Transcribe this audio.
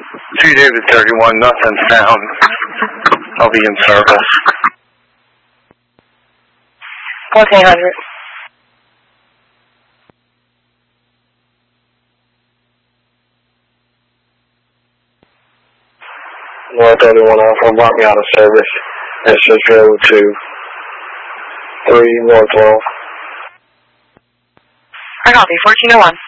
2 David 31, nothing found. I'll be in service. 1400. North 31 Alpha, mark me out of service. SS Road to 3 North 12. I copy, 1401.